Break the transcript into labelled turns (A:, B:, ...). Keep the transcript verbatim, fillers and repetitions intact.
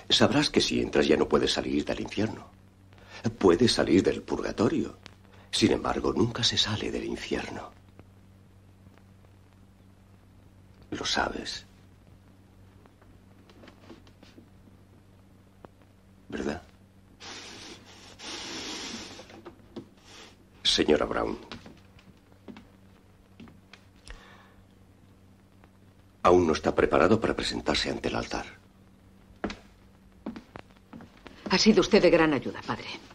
A: sabrás que si entras ya no puedes salir del infierno. Puedes salir del purgatorio. Sin embargo, nunca se sale del infierno. ¿Lo sabes? ¿Verdad? Señora Brown. Aún no está preparado para presentarse ante el altar.
B: Ha sido usted de gran ayuda, padre.